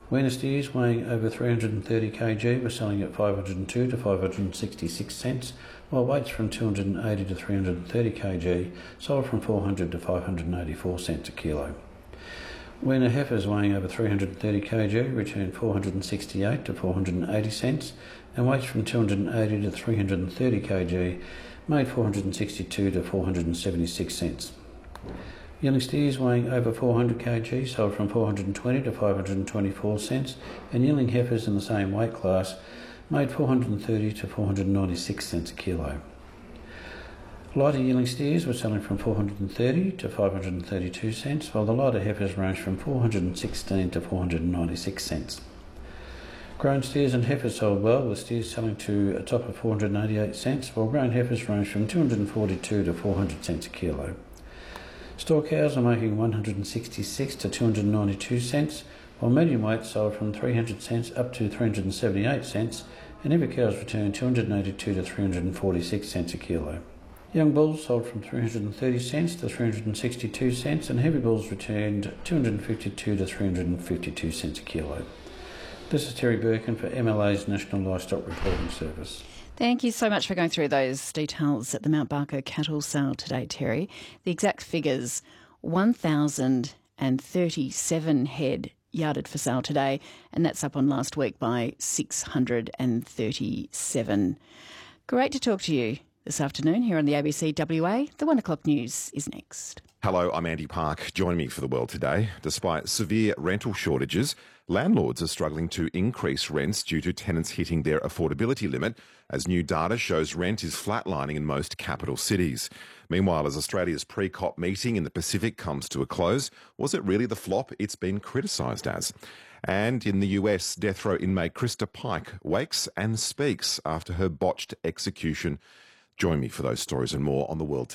Weaner steers weighing over 330 kg were selling at 502 to 566 cents, while weights from 280 to 330 kg sold from 400 to 584 cents a kilo. Weaner heifers weighing over 330 kg returned 468 to 480 cents, and weights from 280 to 330 kg made 462 to 476 cents. Yearling steers weighing over 400 kg sold from 420 to 524 cents, and yearling heifers in the same weight class made 430 to 496 cents a kilo. Lighter yearling steers were selling from 430 to 532 cents, while the lighter heifers ranged from 416 to 496 cents. Grown steers and heifers sold well, with steers selling to a top of 488 cents, while grown heifers ranged from 242 to 400 cents a kilo. Store cows are making 166 to 292 cents, while medium weights sold from 300 cents up to 378 cents, and heavy cows returned 282 to 346 cents a kilo. Young bulls sold from 330 cents to 362 cents, and heavy bulls returned 252 to 352 cents a kilo. This is Terry Birkin for MLA's National Livestock Reporting Service. Thank you so much for going through those details at the Mount Barker cattle sale today, Terry. The exact figures, 1,037 head yarded for sale today, and that's up on last week by 637. Great to talk to you this afternoon here on the ABC WA. The 1 o'clock news is next. Hello, I'm Andy Park. Join me for The World Today. Despite severe rental shortages, landlords are struggling to increase rents due to tenants hitting their affordability limit, as new data shows rent is flatlining in most capital cities. Meanwhile, as Australia's pre-COP meeting in the Pacific comes to a close, was it really the flop it's been criticised as? And in the US, death row inmate Krista Pike wakes and speaks after her botched execution. Join me for those stories and more on The World Today.